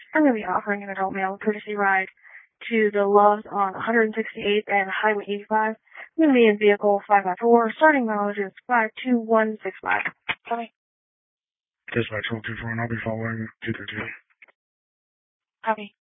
I'm going to be offering an adult male courtesy ride to the Loves on 168th and Highway 85. I'm going to be in vehicle 554. Starting mileage is 52165. Copy. Dispatch 1224, and I'll be following 232. Copy.